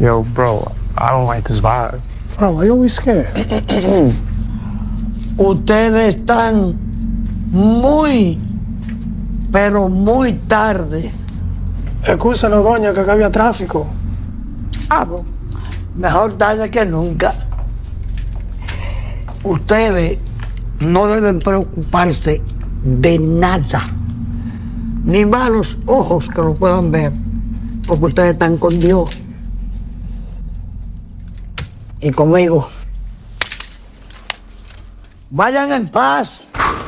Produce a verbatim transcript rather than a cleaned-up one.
Yo, bro, I don't like this vibe. Bro, why you always scared? Ustedes están muy, pero muy tarde. Excúsenos, doña, que acá había tráfico. Ah, pues, mejor tarde que nunca. Ustedes no deben preocuparse de nada, ni malos ojos que lo puedan ver, porque ustedes están con Dios y conmigo. Vayan en paz.